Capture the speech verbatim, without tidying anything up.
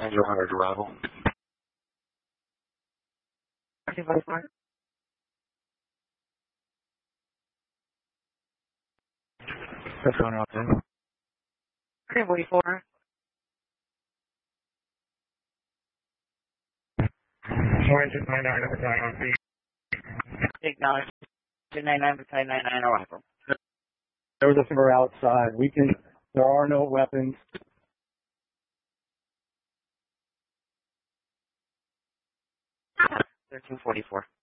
And your hundred arrival. two forty-four. That's going out there. three forty-four. Six nine nine on C. Acknowledge. two nine nine nine nine arrival. There was a figure outside. We can. There are no weapons. thirteen forty-four.